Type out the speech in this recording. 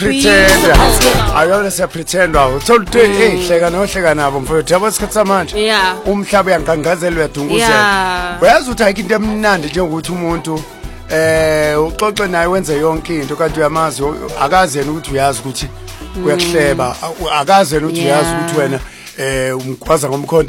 Pretender. Ayona siya pretender. Uthola ukuthi hleka nohleka nabo mfowethu. Yabo isikhathi samanje. Yeah. Umhlaba uyangangazela uyadunguzela. Uyazi ukuthi ayikho into emnandi njengokuthi umuntu uxoxe naye wenze yonke into kanti uyamazi akazi yena ukuthi uyazi ukuthi uyakuhleba akazi yena ukuthi uyazi ukuthi wena umgwaza ngomkhonto